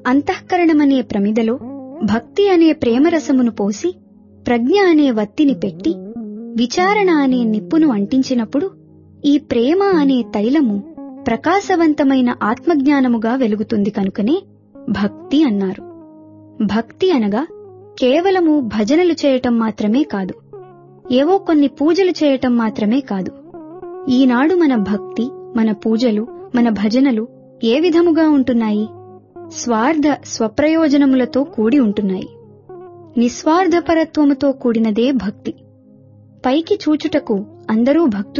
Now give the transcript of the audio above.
అంతఃకరణమనే ప్రమిదలో భక్తి అనే ప్రేమరసమును పోసి ప్రజ్ఞ అనే వత్తిని పెట్టి విచారణ అనే నిప్పును అంటించినప్పుడు ఈ ప్రేమ అనే తైలము ప్రకాశవంతమైన ఆత్మజ్ఞానముగా వెలుగుతుంది కనుకనే భక్తి అన్నారు. భక్తి అనగా కేవలము భజనలు చేయటం మాత్రమే కాదు, ఏవో కొన్ని పూజలు చేయటం మాత్రమే కాదు. ఈనాడు మన భక్తి, మన పూజలు, మన భజనలు ఏ విధముగా ఉంటున్నాయి? స్వప్రయోజనములతో కూడి ఉంటున్నాయి. నిస్వార్థపరత్వముతో కూడినదే భక్తి. పైకి చూచుటకు అందరూ భక్తులు